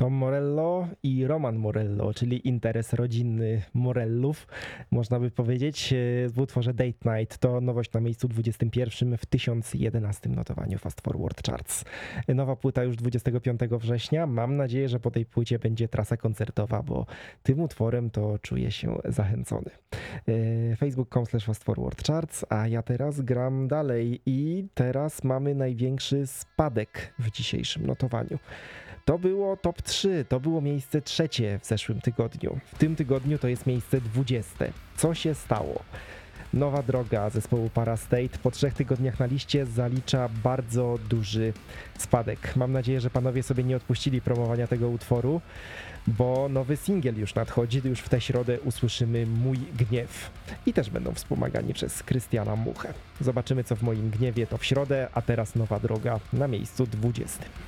Tom Morello i Roman Morello, czyli interes rodzinny Morellów, można by powiedzieć, w utworze Date Night. To nowość na miejscu 21 w 1011 notowaniu Fast Forward Charts. Nowa płyta już 25 września. Mam nadzieję, że po tej płycie będzie trasa koncertowa, bo tym utworem to czuję się zachęcony. Facebook.com/Fast Forward Charts, a ja teraz gram dalej i teraz mamy największy spadek w dzisiejszym notowaniu. To było top 3, to było miejsce 3 w zeszłym tygodniu. W tym tygodniu to jest miejsce 20. Co się stało? Nowa droga zespołu Parastate po 3 tygodniach na liście zalicza bardzo duży spadek. Mam nadzieję, że panowie sobie nie odpuścili promowania tego utworu, bo nowy singiel już nadchodzi. Już w tę środę usłyszymy Mój Gniew i też będą wspomagani przez Krystiana Muchę. Zobaczymy, co w Moim Gniewie to w środę, a teraz Nowa droga na miejscu 20.